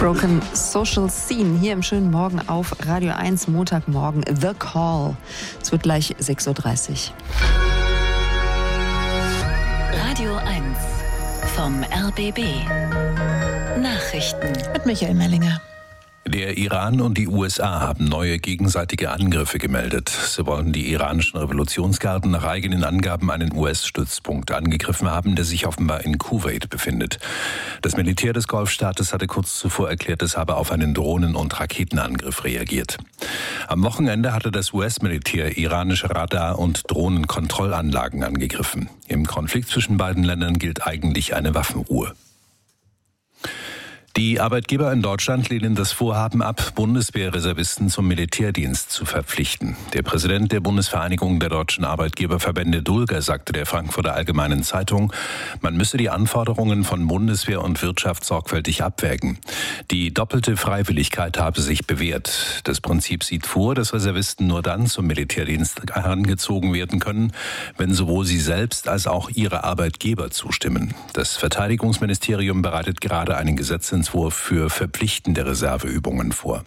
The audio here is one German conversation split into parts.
Broken Social Scene hier im schönen Morgen auf Radio 1, Montagmorgen. The Call. Es wird gleich 6.30 Uhr. Radio 1 vom RBB. Nachrichten Mit Michael Mellinger. Der Iran und die USA haben neue gegenseitige Angriffe gemeldet. Sie wollen die iranischen Revolutionsgarden nach eigenen Angaben einen US-Stützpunkt angegriffen haben, der sich offenbar in Kuwait befindet. Das Militär des Golfstaates hatte kurz zuvor erklärt, es habe auf einen Drohnen- und Raketenangriff reagiert. Am Wochenende hatte das US-Militär iranische Radar- und Drohnenkontrollanlagen angegriffen. Im Konflikt zwischen beiden Ländern gilt eigentlich eine Waffenruhe. Die Arbeitgeber in Deutschland lehnen das Vorhaben ab, Bundeswehrreservisten zum Militärdienst zu verpflichten. Der Präsident der Bundesvereinigung der deutschen Arbeitgeberverbände Dulger sagte der Frankfurter Allgemeinen Zeitung, man müsse die Anforderungen von Bundeswehr und Wirtschaft sorgfältig abwägen. Die doppelte Freiwilligkeit habe sich bewährt. Das Prinzip sieht vor, dass Reservisten nur dann zum Militärdienst herangezogen werden können, wenn sowohl sie selbst als auch ihre Arbeitgeber zustimmen. Das Verteidigungsministerium bereitet gerade einen Gesetzentwurf für verpflichtende Reserveübungen vor.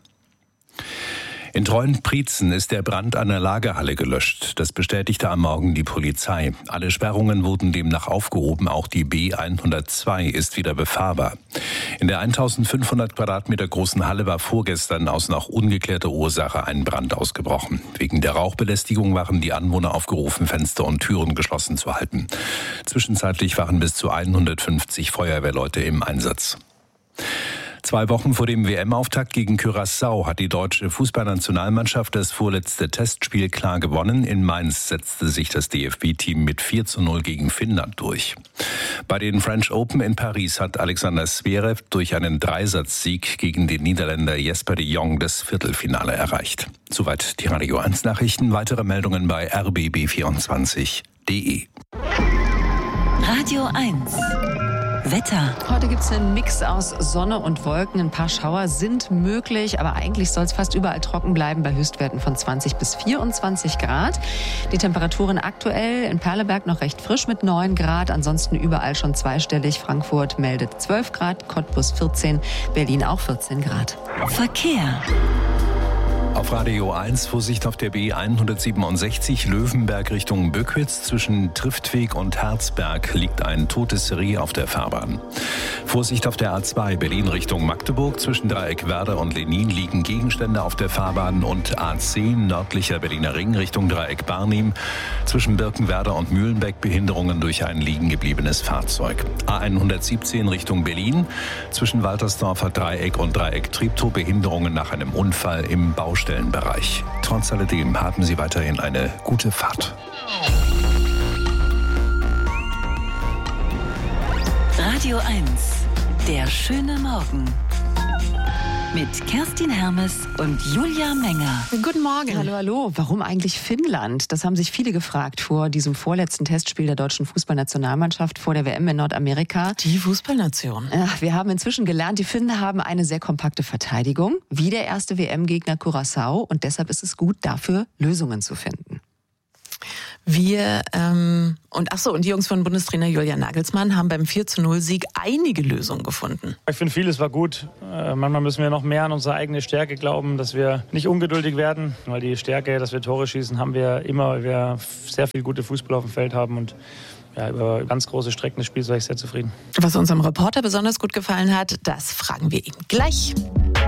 In Treuenprietzen ist der Brand einer Lagerhalle gelöscht. Das bestätigte am Morgen die Polizei. Alle Sperrungen wurden demnach aufgehoben. Auch die B102 ist wieder befahrbar. In der 1500 Quadratmeter großen Halle war vorgestern aus noch ungeklärter Ursache ein Brand ausgebrochen. Wegen der Rauchbelästigung waren die Anwohner aufgerufen, Fenster und Türen geschlossen zu halten. Zwischenzeitlich waren bis zu 150 Feuerwehrleute im Einsatz. 2 Wochen vor dem WM-Auftakt gegen Curaçao hat die deutsche Fußballnationalmannschaft das vorletzte Testspiel klar gewonnen. In Mainz setzte sich das DFB-Team mit 4:0 gegen Finnland durch. Bei den French Open in Paris hat Alexander Zverev durch einen Dreisatzsieg gegen den Niederländer Jesper de Jong das Viertelfinale erreicht. Soweit die Radio 1 Nachrichten. Weitere Meldungen bei rbb24.de. Radio 1 Wetter. Heute gibt es einen Mix aus Sonne und Wolken. Ein paar Schauer sind möglich, aber eigentlich soll es fast überall trocken bleiben bei Höchstwerten von 20 bis 24 Grad. Die Temperaturen aktuell in Perleberg noch recht frisch mit 9 Grad. Ansonsten überall schon zweistellig. Frankfurt meldet 12 Grad, Cottbus 14, Berlin auch 14 Grad. Verkehr. Auf Radio 1 Vorsicht auf der B167 Löwenberg Richtung Böckwitz. Zwischen Triftweg und Herzberg liegt ein totes Reh auf der Fahrbahn. Vorsicht auf der A2 Berlin Richtung Magdeburg. Zwischen Dreieck Werder und Lenin liegen Gegenstände auf der Fahrbahn. Und A10 nördlicher Berliner Ring Richtung Dreieck Barnim. Zwischen Birkenwerder und Mühlenbeck Behinderungen durch ein liegen gebliebenes Fahrzeug. A117 Richtung Berlin. Zwischen Waltersdorfer Dreieck und Dreieck Treptow Behinderungen nach einem Unfall im Baustellenbereich. Trotz alledem haben Sie weiterhin eine gute Fahrt. Radio 1, der schöne Morgen. Mit Kerstin Hermes und Julia Menger. Guten Morgen. Hallo, hallo. Warum eigentlich Finnland? Das haben sich viele gefragt vor diesem vorletzten Testspiel der deutschen Fußballnationalmannschaft vor der WM in Nordamerika. Die Fußballnation. Wir haben inzwischen gelernt, die Finnen haben eine sehr kompakte Verteidigung, wie der erste WM-Gegner Curaçao. Und deshalb ist es gut, dafür Lösungen zu finden. Und die Jungs von Bundestrainer Julian Nagelsmann haben beim 4:0-Sieg einige Lösungen gefunden. Ich finde, vieles war gut. Manchmal müssen wir noch mehr an unsere eigene Stärke glauben, dass wir nicht ungeduldig werden, weil die Stärke, dass wir Tore schießen, haben wir immer, weil wir sehr viel gute Fußball auf dem Feld haben und über ganz große Strecken des Spiels war ich sehr zufrieden. Was unserem Reporter besonders gut gefallen hat, das fragen wir ihn gleich.